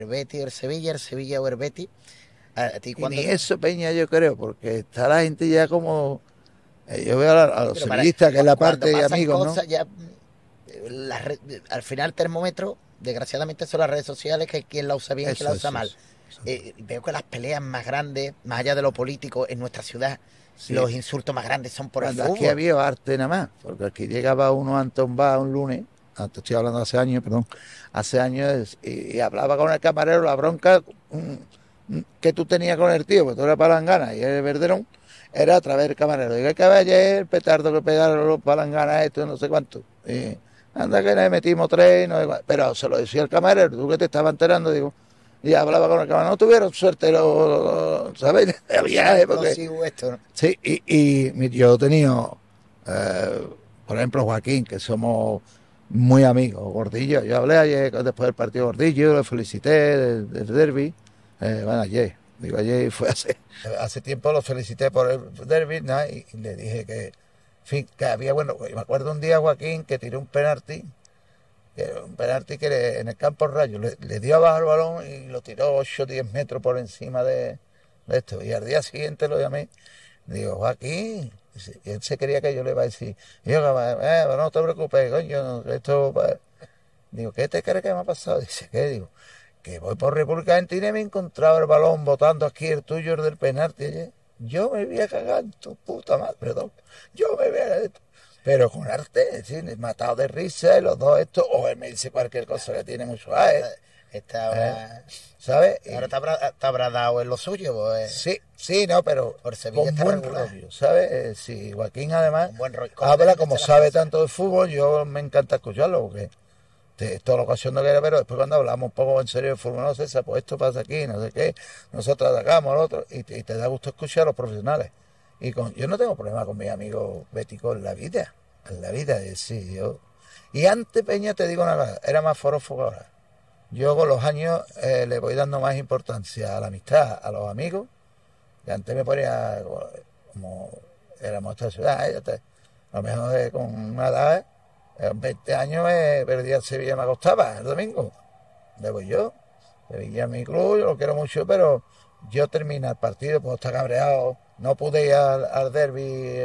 El Betis o el Sevilla o el Betis. A ti Y ni cuando... eso, Peña, yo creo, porque está la gente ya como... yo veo a Sí, los pero para, sevillistas, que es la cuando parte de pasan amigos, ¿no? cosas ya... al final el termómetro, desgraciadamente son las redes sociales, que quien la usa bien y quien la Eso, usa eso, mal. eso. Eso. Veo que las peleas más grandes, más allá de lo político en nuestra ciudad, Sí, los insultos más grandes son por el cuando aquí fútbol. había arte nada más, porque aquí llegaba uno a Antón Bas un lunes, estoy hablando hace años, perdón, hace años, y hablaba con el camarero, la bronca que tú tenías con el tío, porque tú eras palangana y el verderón, era a través del camarero. Diga que vaya el petardo que pegaron los palanganas, esto, no sé cuánto. Y, anda que le metimos tres, no sé cuánto. Pero se lo decía el camarero, tú que te estabas enterando, digo, y hablaba con el camarero, no tuvieron suerte, ¿sabes? El viaje, Los porque sigo esto, ¿no? sí, y yo he tenido, por ejemplo, Joaquín, que somos muy amigos, Gordillo. Yo hablé ayer después del partido Gordillo, le felicité del derby. Bueno, ayer, digo ayer, fue hace tiempo lo felicité por el derby, ¿no? Y le dije que, en fin, que había, bueno, me acuerdo un día Joaquín que tiró un penalti que en el campo Rayo le dio abajo el balón y lo tiró 8 o 10 metros por encima de esto. Y al día siguiente lo llamé. Digo, Joaquín, y él se quería que yo le iba a decir, yo, no te preocupes, coño, esto, digo, ¿qué te crees que me ha pasado? Dice, ¿qué? Digo, que voy por República Argentina y me he encontrado el balón botando aquí el tuyo, el del penalti ayer. Yo me voy a cagar en tu puta madre, perdón, yo me voy a cagar. Pero con arte, es decir, matado de risa, y los dos estos, o él me dice cualquier cosa que tiene mucho aire, Esta ahora, ¿sabes? ahora te habrá dado en lo suyo, pues. Sí, sí, no, pero Por Sevilla con está buen regular. rollo, ¿sabes? Sí, Joaquín además Con buen rollo. habla Comprende como las sabe cosas. tanto de fútbol, yo me encanta escucharlo, porque toda la ocasión no quiere, pero después cuando hablamos un poco en serio de fútbol, no sé, pues esto pasa aquí, no sé qué, nosotros atacamos al otro, y te da gusto escuchar a los profesionales. Yo no tengo problema con mis amigos béticos en la vida, sí, yo. Y antes, Peña, te digo una cosa, era más forófobo ahora. Yo con los años le voy dando más importancia a la amistad, a los amigos, que antes me ponía como éramos esta ciudad, a lo mejor con una edad, 20 años me perdía el Sevilla, me acostaba el domingo. Le voy yo, Sevilla es mi club, yo lo quiero mucho, pero yo terminé el partido, pues está cabreado, no pude ir al derby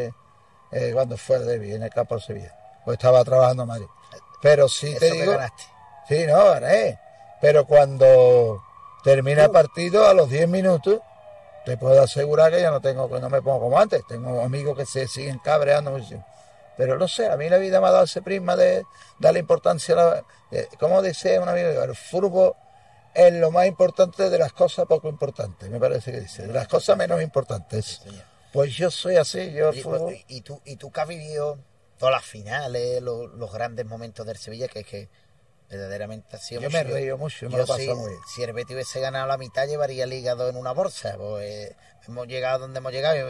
cuando fue el derby en el campo de Sevilla, pues estaba trabajando en Madrid. Pero sí te Eso que digo, ganaste. sí, no, gané, pero cuando termina el partido a los 10 minutos, te puedo asegurar que ya no tengo, que no me pongo como antes. Tengo amigos que se siguen cabreando muchísimo. Pero no sé, a mí la vida me ha dado ese prisma de darle importancia a como dice un amigo, el fútbol es lo más importante de las cosas poco importantes, me parece que dice, de las cosas menos importantes. Sí, señor. Pues yo soy así, yo el Oye, pues, fútbol. y tú que has vivido todas las finales, los grandes momentos del Sevilla, que es que verdaderamente ha sido Yo mucho. me he reído mucho, me lo Yo he sí, pasado muy bien. si el Betis hubiese ganado la mitad, llevaría el hígado en una bolsa. Pues hemos llegado donde hemos llegado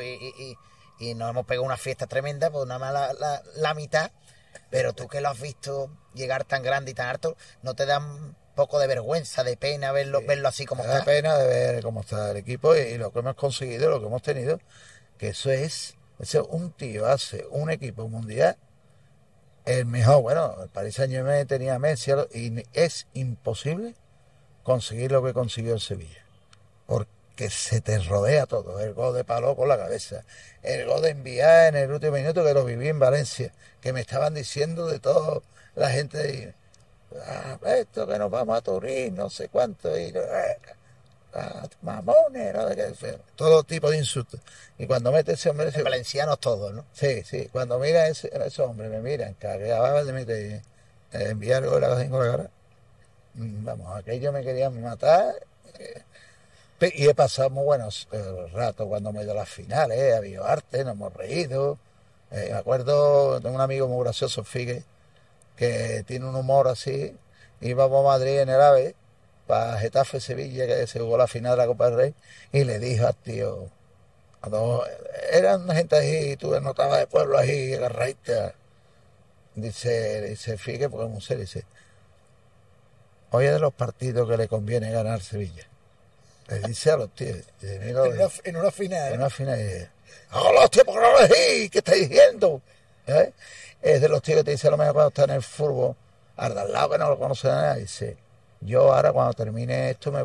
y nos hemos pegado una fiesta tremenda, pues nada más la mitad. Pero tú que lo has visto llegar tan grande y tan alto, ¿no te da un poco de vergüenza, de pena verlo así como Me da está? pena de ver cómo está el equipo y lo que hemos conseguido, lo que hemos tenido, que eso un tío hace un equipo mundial el mejor. Bueno, el Paris Saint-Germain tenía a Messi y es imposible conseguir lo que consiguió el Sevilla, porque se te rodea todo, el gol de palo con la cabeza, el gol de enviar en el último minuto, que lo viví en Valencia, que me estaban diciendo de todo la gente de, esto que nos vamos a Turín, no sé cuánto, y mamones, ¿no? Todo tipo de insultos. Y cuando mete ese hombre, En valencianos todos, ¿no? sí, sí, cuando mira ese hombre, me miran, cagaba de meter, enviar algo de la con la cara. Vamos, aquello me querían matar. Y he pasado muy buenos ratos cuando me he ido a las finales, ha habido arte, nos hemos reído. Me acuerdo, tengo un amigo muy gracioso, Figue, que tiene un humor así. Íbamos a Madrid en el AVE, para Getafe Sevilla, que se jugó la final de la Copa del Rey, y le dijo al tío, a dos, eran gente ahí, tú notabas de pueblo ahí, agarradita. Dice Figue, porque es muy serio, dice, hoy es de los partidos que le conviene ganar Sevilla. Le dice a los tíos, dice, mira, En una final. en una final, dice, ¡hola, hostia, por qué no lo decís! ¿Qué estáis diciendo? ¿Eh? Es de los tíos que te dice a lo mejor cuando está en el fútbol, al de al lado que no lo conoce nada, dice, Yo ahora cuando termine esto me